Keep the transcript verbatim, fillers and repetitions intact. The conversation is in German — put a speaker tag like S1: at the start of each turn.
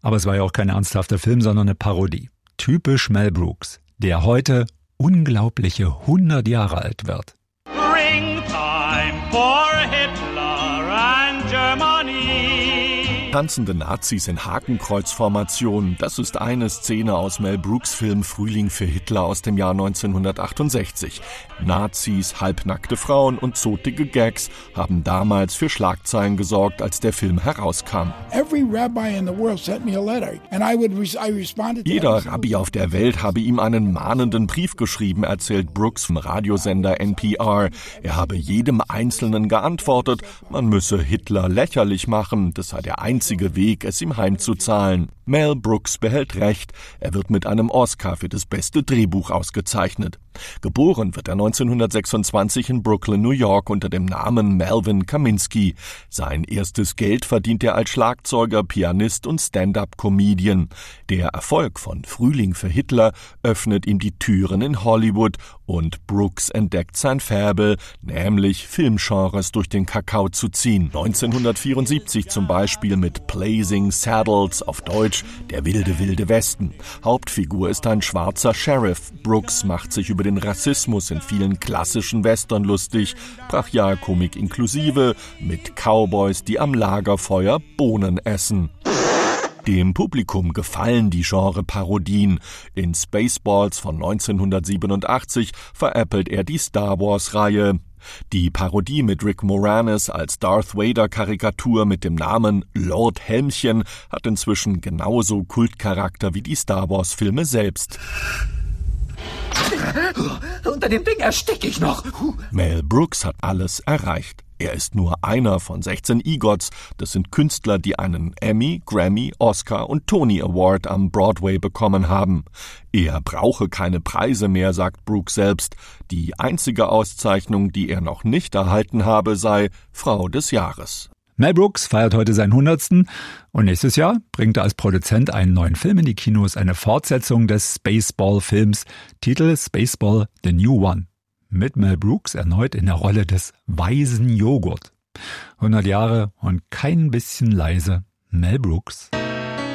S1: Aber es war ja auch kein ernsthafter Film, sondern eine Parodie. Typisch Mel Brooks, der heute unglaubliche hundert Jahre alt wird.
S2: Springtime for Hitler and Germany.
S3: Tanzende Nazis in Hakenkreuzformation, das ist eine Szene aus Mel Brooks Film Frühling für Hitler aus dem Jahr neunzehnhundertachtundsechzig. Nazis, halbnackte Frauen und zotige Gags haben damals für Schlagzeilen gesorgt, als der Film herauskam. Jeder Rabbi auf der Welt habe ihm einen mahnenden Brief geschrieben, erzählt Brooks vom Radiosender N P R. Er habe jedem Einzelnen geantwortet, man müsse Hitler lächerlich machen, das sei der einzige Weg, es ihm heimzuzahlen. Mel Brooks behält recht, er wird mit einem Oscar für das beste Drehbuch ausgezeichnet. Geboren wird er neunzehnhundertsechsundzwanzig in Brooklyn, New York unter dem Namen Melvin Kaminsky. Sein erstes Geld verdient er als Schlagzeuger, Pianist und Stand-up-Comedian. Der Erfolg von Frühling für Hitler öffnet ihm die Türen in Hollywood und Brooks entdeckt sein Faible, nämlich Filmgenres durch den Kakao zu ziehen. neunzehnhundertvierundsiebzig zum Beispiel mit Blazing Saddles, auf Deutsch Der wilde, wilde Westen. Hauptfigur ist ein schwarzer Sheriff. Brooks macht sich über den Rassismus in vielen klassischen Western lustig, Brachialkomik inklusive, mit Cowboys, die am Lagerfeuer Bohnen essen. Dem Publikum gefallen die Genre-Parodien. In Spaceballs von neunzehnhundertsiebenundachtzig veräppelt er die Star Wars-Reihe. Die Parodie mit Rick Moranis als Darth Vader-Karikatur mit dem Namen Lord Helmchen hat inzwischen genauso Kultcharakter wie die Star Wars-Filme selbst.
S4: Unter dem Ding ersticke ich noch.
S3: Mel Brooks hat alles erreicht. Er ist nur einer von sechzehn EGOTs. Das sind Künstler, die einen Emmy, Grammy, Oscar und Tony Award am Broadway bekommen haben. Er brauche keine Preise mehr, sagt Brooks selbst. Die einzige Auszeichnung, die er noch nicht erhalten habe, sei Frau des Jahres.
S1: Mel Brooks feiert heute seinen hundertsten und nächstes Jahr bringt er als Produzent einen neuen Film in die Kinos, eine Fortsetzung des Spaceball-Films, Titel Spaceball The New One. Mit Mel Brooks erneut in der Rolle des weisen Joghurt. hundert Jahre und kein bisschen leise Mel Brooks.